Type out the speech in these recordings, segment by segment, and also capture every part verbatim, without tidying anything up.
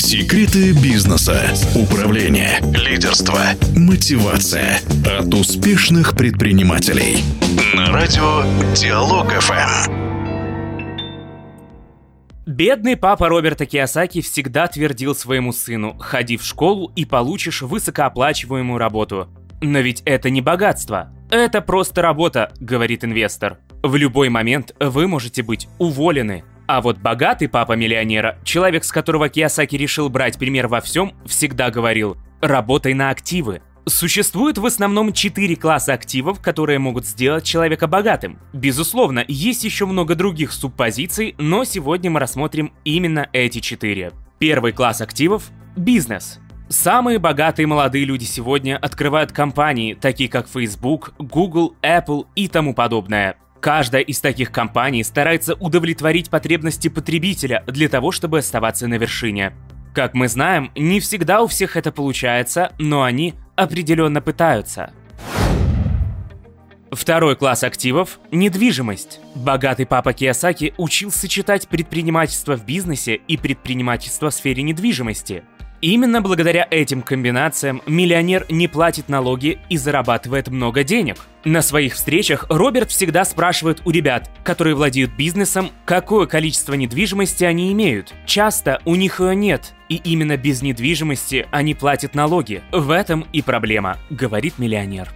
Секреты бизнеса, управления, лидерства, мотивация от успешных предпринимателей. На радио Диалог эф эм. Бедный папа Роберта Кийосаки всегда твердил своему сыну: «Ходи в школу и получишь высокооплачиваемую работу». Но ведь это не богатство. Это просто работа, говорит инвестор. В любой момент вы можете быть уволены. А вот богатый папа миллионера, человек, с которого Кийосаки решил брать пример во всем, всегда говорил: «Работай на активы». Существует в основном четыре класса активов, которые могут сделать человека богатым. Безусловно, есть еще много других субпозиций, но сегодня мы рассмотрим именно эти четыре. Первый класс активов – бизнес. Самые богатые молодые люди сегодня открывают компании, такие как Facebook, Google, Apple и тому подобное. Каждая из таких компаний старается удовлетворить потребности потребителя для того, чтобы оставаться на вершине. Как мы знаем, не всегда у всех это получается, но они определенно пытаются. Второй класс активов – недвижимость. Богатый папа Кийосаки учил сочетать предпринимательство в бизнесе и предпринимательство в сфере недвижимости. Именно благодаря этим комбинациям миллионер не платит налоги и зарабатывает много денег. На своих встречах Роберт всегда спрашивает у ребят, которые владеют бизнесом, какое количество недвижимости они имеют. Часто у них ее нет, и именно без недвижимости они платят налоги. В этом и проблема, говорит миллионер.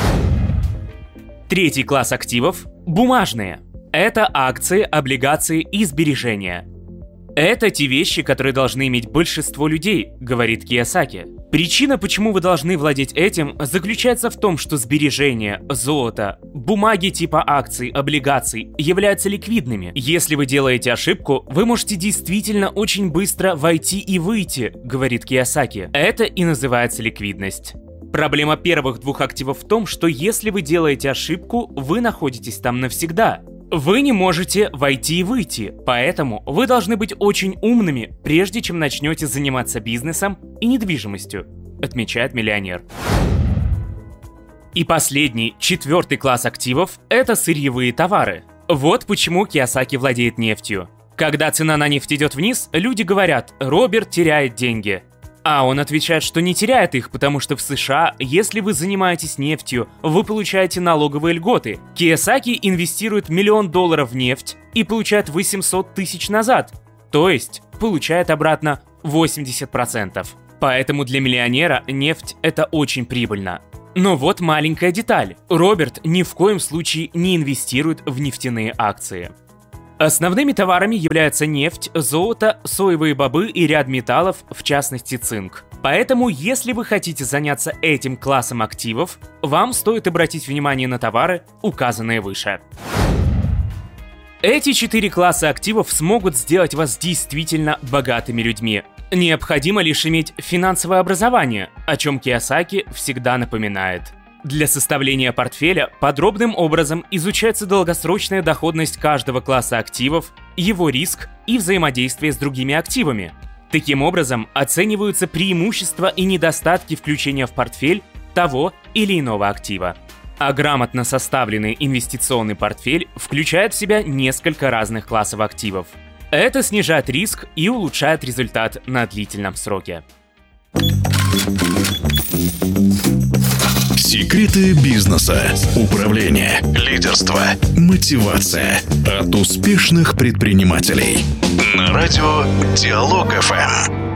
Третий класс активов – бумажные. Это акции, облигации и сбережения. Это те вещи, которые должны иметь большинство людей, говорит Кийосаки. Причина, почему вы должны владеть этим, заключается в том, что сбережения, золото, бумаги типа акций, облигаций являются ликвидными. Если вы делаете ошибку, вы можете действительно очень быстро войти и выйти, говорит Кийосаки. Это и называется ликвидность. Проблема первых двух активов в том, что если вы делаете ошибку, вы находитесь там навсегда. Вы не можете войти и выйти, поэтому вы должны быть очень умными, прежде чем начнете заниматься бизнесом и недвижимостью, отмечает миллионер. И последний, четвертый класс активов – это сырьевые товары. Вот почему Кийосаки владеет нефтью. Когда цена на нефть идет вниз, люди говорят: «Роберт теряет деньги». А он отвечает, что не теряет их, потому что в США, если вы занимаетесь нефтью, вы получаете налоговые льготы. Кийосаки инвестирует миллион долларов в нефть и получает восемьсот тысяч назад, то есть получает обратно восемьдесят процентов. Поэтому для миллионера нефть – это очень прибыльно. Но вот маленькая деталь. Роберт ни в коем случае не инвестирует в нефтяные акции. Основными товарами являются нефть, золото, соевые бобы и ряд металлов, в частности цинк. Поэтому, если вы хотите заняться этим классом активов, вам стоит обратить внимание на товары, указанные выше. Эти четыре класса активов смогут сделать вас действительно богатыми людьми. Необходимо лишь иметь финансовое образование, о чем Кийосаки всегда напоминает. Для составления портфеля подробным образом изучается долгосрочная доходность каждого класса активов, его риск и взаимодействие с другими активами. Таким образом, оцениваются преимущества и недостатки включения в портфель того или иного актива. А грамотно составленный инвестиционный портфель включает в себя несколько разных классов активов. Это снижает риск и улучшает результат на длительном сроке. Секреты бизнеса, управления, лидерства, мотивация от успешных предпринимателей. На радио Диалог эф эм.